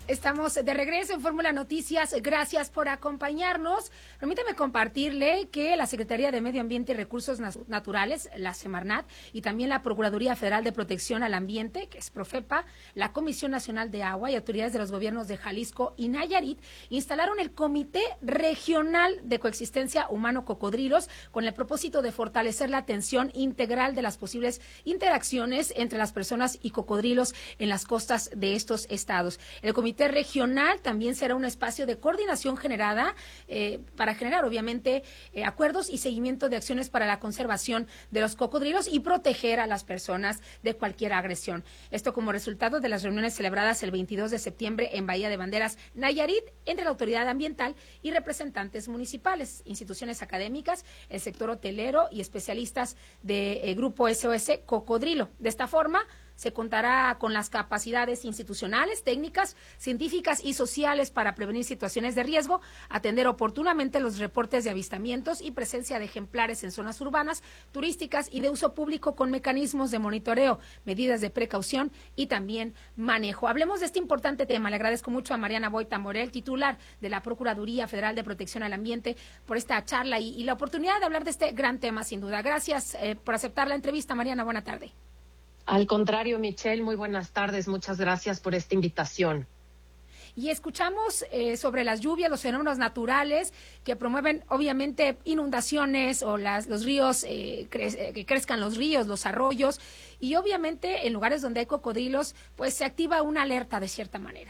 Estamos de regreso en Fórmula Noticias. Gracias por acompañarnos. Permítame compartirle que la Secretaría de Medio Ambiente y Recursos Naturales, la Semarnat, y también la Procuraduría Federal de Protección al Ambiente, que es Profepa, la Comisión Nacional de Agua y autoridades de los gobiernos de Jalisco y Nayarit instalaron el Comité Regional de Coexistencia Humano-Cocodrilos con el propósito de fortalecer la atención integral de las posibles interacciones entre las personas y cocodrilos en las costas de estos estados. El Comité Regional también será un espacio de coordinación generada para generar, obviamente, acuerdos y seguimiento de acciones para la conservación de los cocodrilos y proteger a las personas de cualquier agresión. Esto como resultado de las reuniones celebradas el 22 de septiembre en Bahía de Banderas, Nayarit, entre la autoridad ambiental y representantes municipales, instituciones académicas, el sector hotelero y especialistas de Grupo SOS Cocodrilo. De esta forma, se contará con las capacidades institucionales, técnicas, científicas y sociales para prevenir situaciones de riesgo, atender oportunamente los reportes de avistamientos y presencia de ejemplares en zonas urbanas, turísticas y de uso público con mecanismos de monitoreo, medidas de precaución y también manejo. Hablemos de este importante tema. Le agradezco mucho a Mariana Boita Morel, titular de la Procuraduría Federal de Protección al Ambiente, por esta charla y la oportunidad de hablar de este gran tema, sin duda. Gracias por aceptar la entrevista, Mariana. Buena tarde. Al contrario, Michelle, muy buenas tardes. Muchas gracias por esta invitación. Y escuchamos sobre las lluvias, los fenómenos naturales que promueven, obviamente, inundaciones o los ríos, que crezcan los ríos, los arroyos. Y, obviamente, en lugares donde hay cocodrilos, pues se activa una alerta de cierta manera.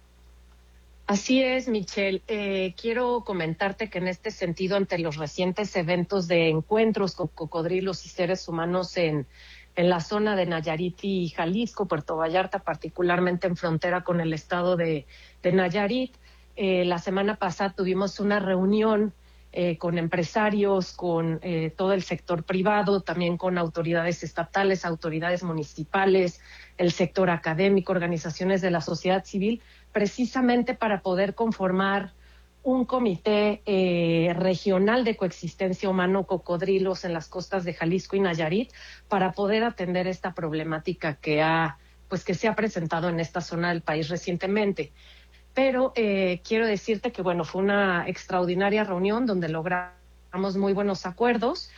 Así es, Michelle. Quiero comentarte que en este sentido, ante los recientes eventos de encuentros con cocodrilos y seres humanos en la zona de Nayarit y Jalisco, Puerto Vallarta, particularmente en frontera con el estado de Nayarit. La semana pasada tuvimos una reunión con empresarios, con todo el sector privado, también con autoridades estatales, autoridades municipales, el sector académico, organizaciones de la sociedad civil, precisamente para poder conformar un comité regional de coexistencia humano-cocodrilos en las costas de Jalisco y Nayarit para poder atender esta problemática que se ha presentado en esta zona del país recientemente. Pero quiero decirte que, fue una extraordinaria reunión donde logramos muy buenos acuerdos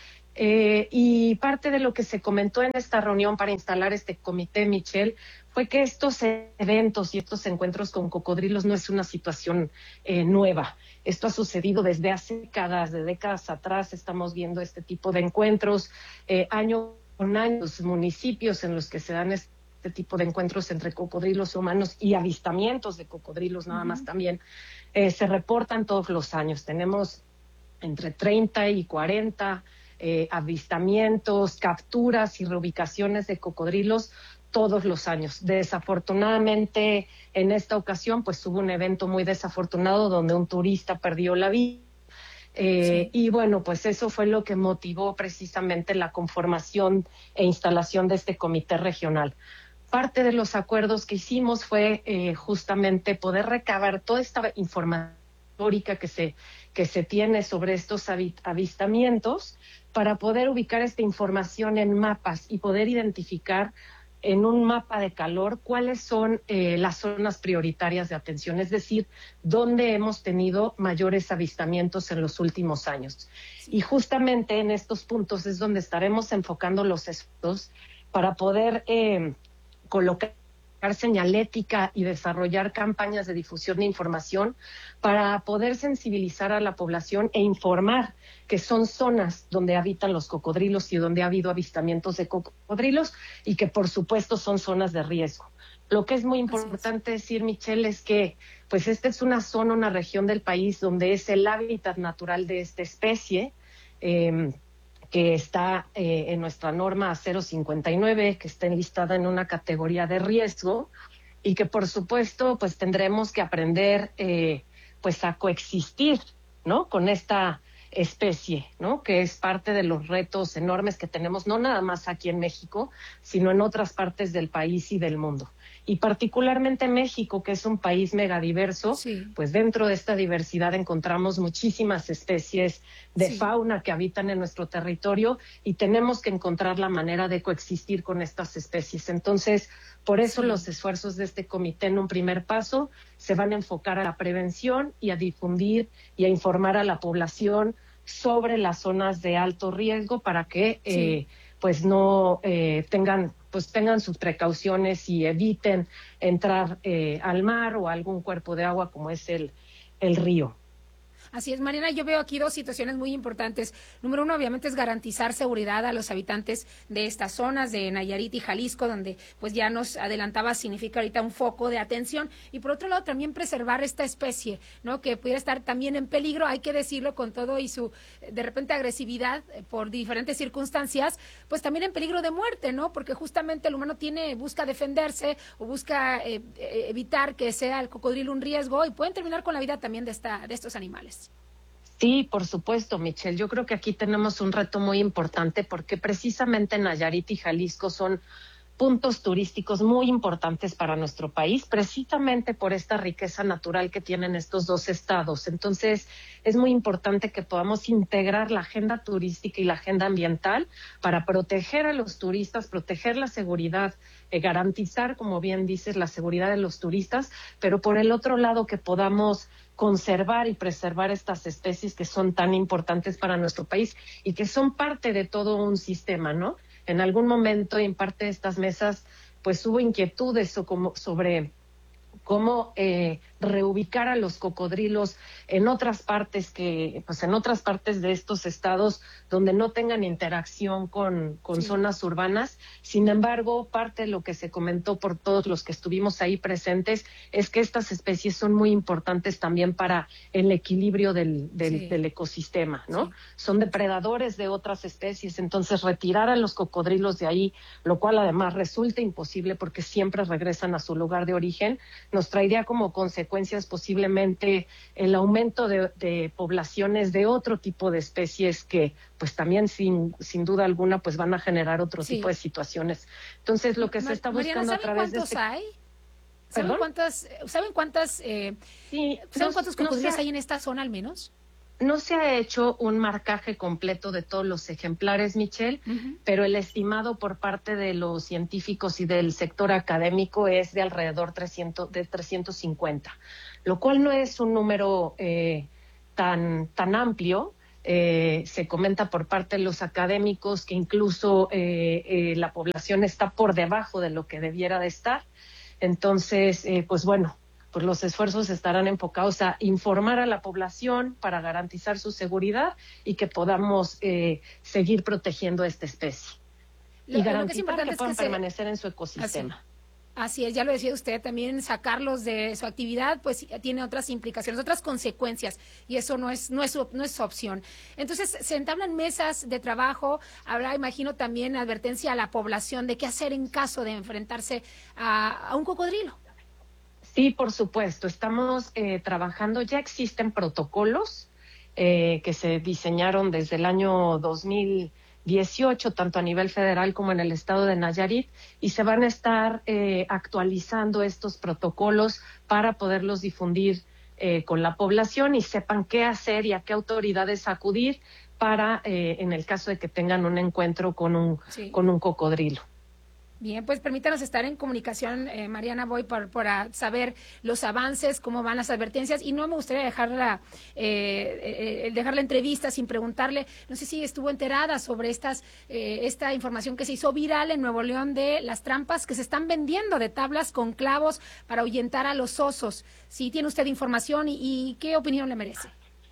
y parte de lo que se comentó en esta reunión para instalar este comité, Michelle, fue que estos eventos y estos encuentros con cocodrilos no es una situación nueva. Esto ha sucedido desde hace décadas, de décadas atrás estamos viendo este tipo de encuentros, año con año, los municipios en los que se dan este tipo de encuentros entre cocodrilos humanos y avistamientos de cocodrilos nada más también, se reportan todos los años. Tenemos entre 30 y 40 avistamientos, capturas y reubicaciones de cocodrilos todos los años. Desafortunadamente, en esta ocasión, hubo un evento muy desafortunado donde un turista perdió la vida. Sí. Y eso fue lo que motivó precisamente la conformación e instalación de este comité regional. Parte de los acuerdos que hicimos fue justamente poder recabar toda esta información histórica que se tiene sobre estos avistamientos para poder ubicar esta información en mapas y poder identificar en un mapa de calor cuáles son las zonas prioritarias de atención, es decir, dónde hemos tenido mayores avistamientos en los últimos años. Sí. Y justamente en estos puntos es donde estaremos enfocando los esfuerzos para poder colocar señalética y desarrollar campañas de difusión de información para poder sensibilizar a la población e informar que son zonas donde habitan los cocodrilos y donde ha habido avistamientos de cocodrilos y que por supuesto son zonas de riesgo. Lo que es muy importante decir, Michelle, es que esta es una zona, una región del país donde es el hábitat natural de esta especie, que está en nuestra norma 059, que está enlistada en una categoría de riesgo y que por supuesto tendremos que aprender a coexistir, ¿no?, con esta especie, ¿no?, que es parte de los retos enormes que tenemos, no nada más aquí en México, sino en otras partes del país y del mundo. y particularmente México, que es un país megadiverso, Sí. pues dentro de esta diversidad encontramos muchísimas especies de Sí. fauna que habitan en nuestro territorio y tenemos que encontrar la manera de coexistir con estas especies. Entonces, por eso Sí. los esfuerzos de este comité en un primer paso se van a enfocar a la prevención y a difundir y a informar a la población sobre las zonas de alto riesgo para que pues no tengan sus precauciones y eviten entrar al mar o a algún cuerpo de agua como es el río. Así es, Mariana, yo veo aquí dos situaciones muy importantes. Número uno, obviamente, es garantizar seguridad a los habitantes de estas zonas, de Nayarit y Jalisco, donde pues ya nos adelantaba, significa ahorita un foco de atención. Y por otro lado, también preservar esta especie, ¿no? Que pudiera estar también en peligro, hay que decirlo, con todo y su, de repente, agresividad por diferentes circunstancias, pues también en peligro de muerte, ¿no? Porque justamente el humano busca defenderse o busca evitar que sea el cocodrilo un riesgo y pueden terminar con la vida también de estos animales. Sí, por supuesto, Michelle. Yo creo que aquí tenemos un reto muy importante porque precisamente Nayarit y Jalisco son puntos turísticos muy importantes para nuestro país, precisamente por esta riqueza natural que tienen estos dos estados. Entonces, es muy importante que podamos integrar la agenda turística y la agenda ambiental para proteger a los turistas, proteger la seguridad, garantizar, como bien dices, la seguridad de los turistas, pero por el otro lado que podamos conservar y preservar estas especies que son tan importantes para nuestro país y que son parte de todo un sistema, ¿no? En algún momento, en parte de estas mesas, pues hubo inquietudes sobre cómo reubicar a los cocodrilos en otras partes en otras partes de estos estados donde no tengan interacción con zonas urbanas. Sin embargo, parte de lo que se comentó por todos los que estuvimos ahí presentes es que estas especies son muy importantes también para el equilibrio del ecosistema, ¿no? Sí. Son depredadores de otras especies, entonces retirar a los cocodrilos de ahí, lo cual además resulta imposible porque siempre regresan a su lugar de origen, nos traería como consecuencias posiblemente el aumento de poblaciones de otro tipo de especies que pues también sin duda alguna pues van a generar otro tipo de situaciones. Entonces lo que se está buscando Mariana, a través de ¿cuántos hay? ¿Saben cuántos cocodrilos hay en esta zona al menos? No se ha hecho un marcaje completo de todos los ejemplares, Michelle, pero el estimado por parte de los científicos y del sector académico es de alrededor de 350, lo cual no es un número tan amplio. Se comenta por parte de los académicos que incluso la población está por debajo de lo que debiera de estar. Entonces, pues los esfuerzos estarán enfocados a informar a la población para garantizar su seguridad y que podamos seguir protegiendo esta especie y garantizar que puedan permanecer en su ecosistema. Así es, ya lo decía usted, también sacarlos de su actividad pues tiene otras implicaciones, otras consecuencias y eso no es opción. Entonces se entablan mesas de trabajo, habrá, imagino, también advertencia a la población de qué hacer en caso de enfrentarse a un cocodrilo. Sí, por supuesto. Estamos trabajando, ya existen protocolos que se diseñaron desde el año 2018, tanto a nivel federal como en el estado de Nayarit, y se van a estar actualizando estos protocolos para poderlos difundir con la población y sepan qué hacer y a qué autoridades acudir para, en el caso de que tengan un encuentro con un cocodrilo. Bien, pues permítanos estar en comunicación, Mariana Boy, para saber los avances, cómo van las advertencias, y no me gustaría dejar la entrevista sin preguntarle, no sé si estuvo enterada sobre esta información que se hizo viral en Nuevo León de las trampas que se están vendiendo de tablas con clavos para ahuyentar a los osos. Si tiene usted información y qué opinión le merece.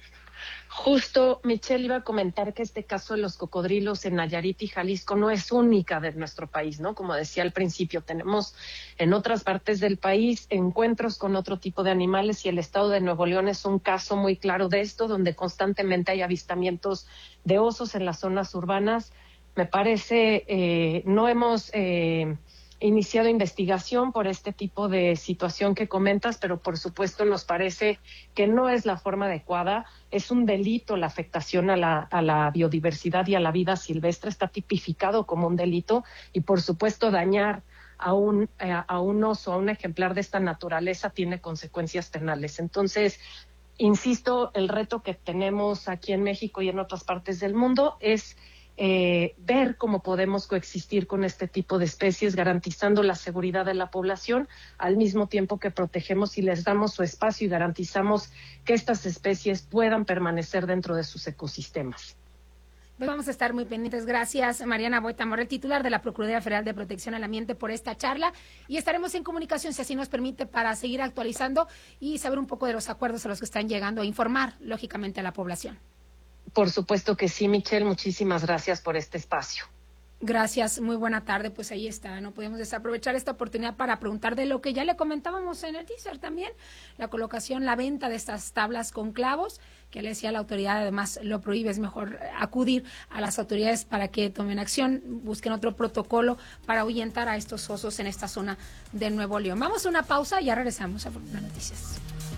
Justo, Michelle, iba a comentar que este caso de los cocodrilos en Nayarit y Jalisco no es única de nuestro país, ¿no? Como decía al principio, tenemos en otras partes del país encuentros con otro tipo de animales y el estado de Nuevo León es un caso muy claro de esto, donde constantemente hay avistamientos de osos en las zonas urbanas. Me parece, no hemos iniciado investigación por este tipo de situación que comentas, pero por supuesto nos parece que no es la forma adecuada. Es un delito la afectación a la biodiversidad y a la vida silvestre, está tipificado como un delito y por supuesto dañar a un oso, a un ejemplar de esta naturaleza, tiene consecuencias penales. Entonces, insisto, el reto que tenemos aquí en México y en otras partes del mundo es ver cómo podemos coexistir con este tipo de especies, garantizando la seguridad de la población, al mismo tiempo que protegemos y les damos su espacio y garantizamos que estas especies puedan permanecer dentro de sus ecosistemas. Vamos a estar muy pendientes. Gracias, Mariana Boita Morel, titular de la Procuraduría Federal de Protección al Ambiente, por esta charla. Y estaremos en comunicación, si así nos permite, para seguir actualizando y saber un poco de los acuerdos a los que están llegando e informar, lógicamente, a la población. Por supuesto que sí, Michelle. Muchísimas gracias por este espacio. Gracias, muy buena tarde. Pues ahí está, no podemos desaprovechar esta oportunidad para preguntar de lo que ya le comentábamos en el teaser también, la colocación, la venta de estas tablas con clavos, que le decía la autoridad, además lo prohíbe, es mejor acudir a las autoridades para que tomen acción, busquen otro protocolo para ahuyentar a estos osos en esta zona de Nuevo León. Vamos a una pausa y ya regresamos a Fortuna Noticias.